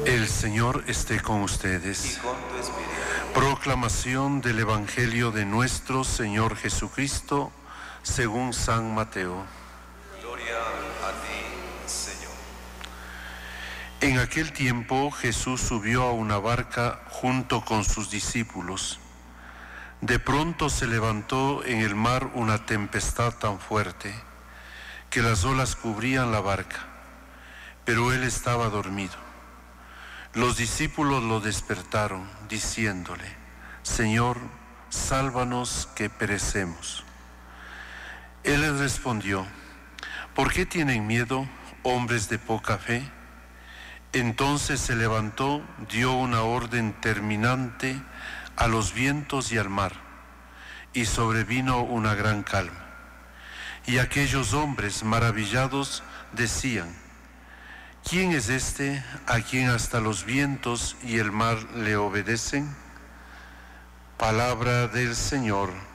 El Señor esté con ustedes. Y con tu espíritu. Proclamación del Evangelio de nuestro Señor Jesucristo según San Mateo. Gloria a ti, Señor. En aquel tiempo Jesús subió a una barca junto con sus discípulos. De pronto se levantó en el mar una tempestad tan fuerte que las olas cubrían la barca, pero él estaba dormido. Los discípulos lo despertaron, diciéndole: Señor, sálvanos que perecemos. Él les respondió: ¿por qué tienen miedo, hombres de poca fe? Entonces se levantó, dio una orden terminante a los vientos y al mar, y sobrevino una gran calma. Y aquellos hombres maravillados decían: ¿quién es este a quien hasta los vientos y el mar le obedecen? Palabra del Señor.